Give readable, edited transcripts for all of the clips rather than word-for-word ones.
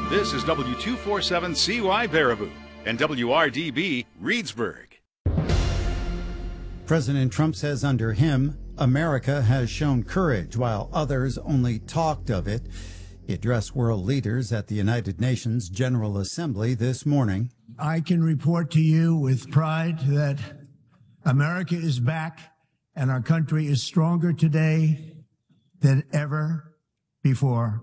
This is W247CY Baraboo and WRDB Reedsburg. President Trump says under him, America has shown courage while others only talked of it. He addressed world leaders at the United Nations General Assembly this morning. I can report to you with pride that America is back and our country is stronger today than ever before.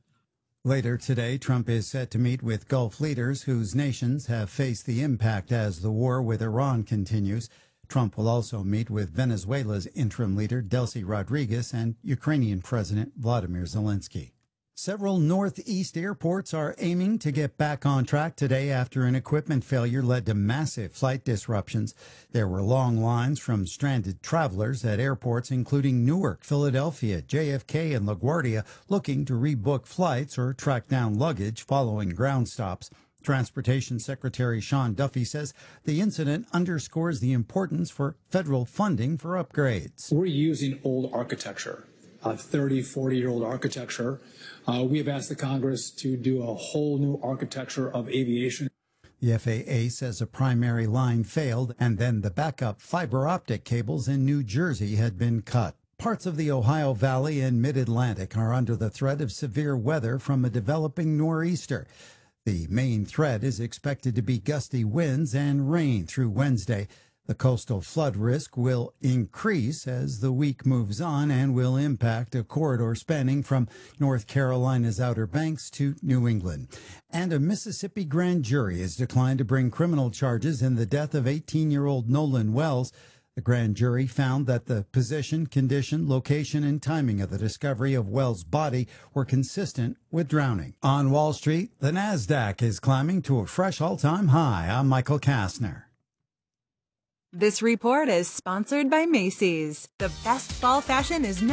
Later today, Trump is set to meet with Gulf leaders whose nations have faced the impact as the war with Iran continues. Trump will also meet with Venezuela's interim leader, Delcy Rodriguez, and Ukrainian President Vladimir Zelensky. Several Northeast airports are aiming to get back on track today after an equipment failure led to massive flight disruptions. There were long lines from stranded travelers at airports including Newark, Philadelphia, JFK, and LaGuardia looking to rebook flights or track down luggage following ground stops. Transportation Secretary Sean Duffy says the incident underscores the importance for federal funding for upgrades. We're using old architecture, 30, 40-year-old architecture. We have asked the Congress to do a whole new architecture of aviation. The FAA says a primary line failed and then the backup fiber optic cables in New Jersey had been cut. Parts of the Ohio Valley and Mid-Atlantic are under the threat of severe weather from a developing nor'easter. The main threat is expected to be gusty winds and rain through Wednesday. The coastal flood risk will increase as the week moves on and will impact a corridor spanning from North Carolina's Outer Banks to New England. And a Mississippi grand jury has declined to bring criminal charges in the death of 18-year-old Nolan Wells. The grand jury found that the position, condition, location, and timing of the discovery of Wells' body were consistent with drowning. On Wall Street, the Nasdaq is climbing to a fresh all-time high. I'm Michael Kastner. This report is sponsored by Macy's. The best fall fashion is now.